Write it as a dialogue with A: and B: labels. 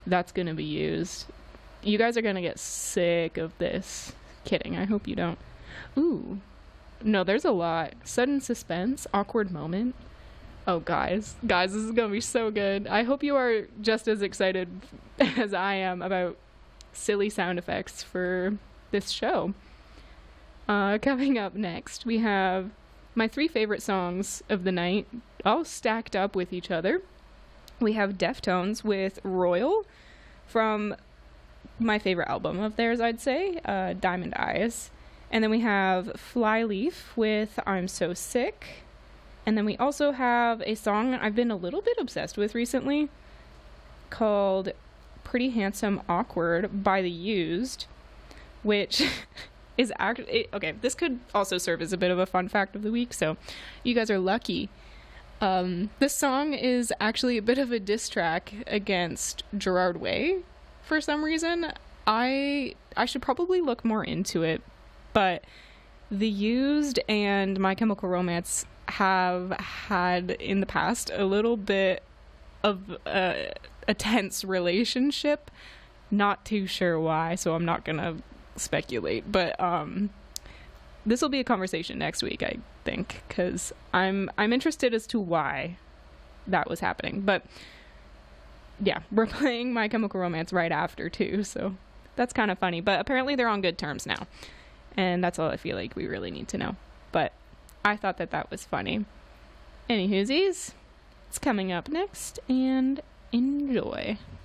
A: that's gonna be used. You guys are gonna get sick of this. Kidding, I hope you don't. Ooh. No, there's a lot. Sudden suspense, awkward moment. Oh, guys, this is gonna be so good. I hope you are just as excited as I am about silly sound effects for this show. Coming up next, we have my 3 favorite songs of the night, all stacked up with each other. We have Deftones with Royal from my favorite album of theirs, I'd say, Diamond Eyes. And then we have Flyleaf with I'm So Sick. And then we also have a song I've been a little bit obsessed with recently called Pretty Handsome Awkward by The Used, which is actually... Okay, this could also serve as a bit of a fun fact of the week, so you guys are lucky. This song is actually a bit of a diss track against Gerard Way for some reason. I should probably look more into it, but The Used and My Chemical Romance have had in the past a little bit of a tense relationship. Not too sure why, so I'm not gonna speculate, but this will be a conversation next week, I think, because I'm interested as to why that was happening. But yeah, we're playing My Chemical Romance right after too, so that's kind of funny. But apparently they're on good terms now, and that's all I feel like we really need to know. But I thought that was funny. Anywhoosies, it's coming up next, and enjoy.